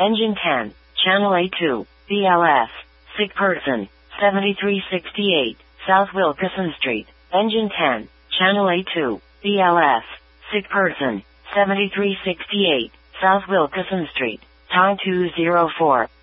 Engine 10, Channel A2, BLS. Sick person, 7368, South Wilkeson Street. Engine 10, Channel A2, BLS. Sick person, 7368, South Wilkeson Street. Time 2:04.